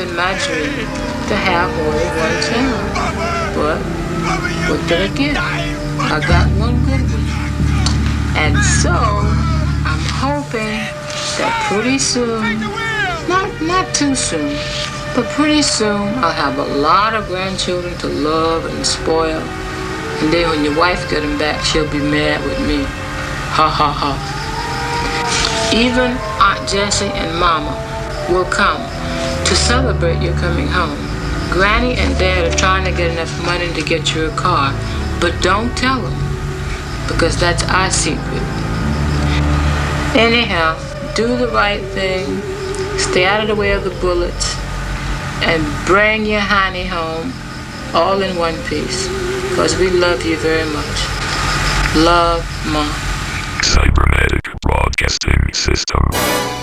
been my dream to have only one child. But what did I get? I got one good one. And so I'm hoping that pretty soon, not too soon, but pretty soon I'll have a lot of grandchildren to love and spoil. And then when your wife gets them back, she'll be mad with me. Ha ha ha. Even Aunt Jessie and Mama will come to celebrate your coming home. Granny and Dad are trying to get enough money to get you a car, but don't tell them, because that's our secret. Anyhow, do the right thing, stay out of the way of the bullets, and bring your honey home all in one piece, because we love you very much. Love, Mom. Cybernetic Broadcasting System.